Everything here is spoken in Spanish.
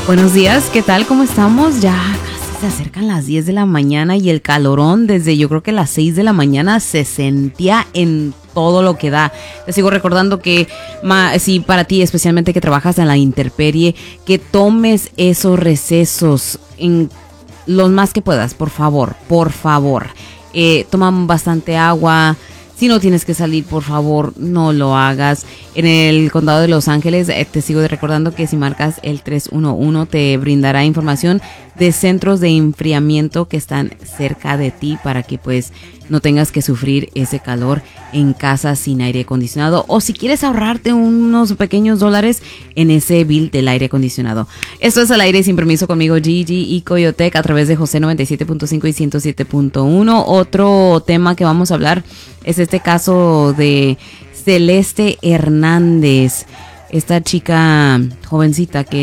Buenos días, ¿qué tal? ¿Cómo estamos? Ya casi se acercan las 10 de la mañana y el calorón desde yo creo que las 6 de la mañana se sentía en todo lo que da. Te sigo recordando que si para ti, especialmente que trabajas en la intemperie, que tomes esos recesos en los más que puedas, por favor, por favor. Toma bastante agua. Si no tienes que salir, por favor, no lo hagas. En el condado de Los Ángeles, te sigo recordando que si marcas el 311 te brindará información de centros de enfriamiento que están cerca de ti para que pues no tengas que sufrir ese calor en casa sin aire acondicionado, o si quieres ahorrarte unos pequeños dólares en ese bill del aire acondicionado. Esto es Al Aire Sin Permiso conmigo, Gigi y Coyotec, a través de José 97.5 y 107.1. Otro tema que vamos a hablar es este caso de Celeste Hernández, esta chica jovencita que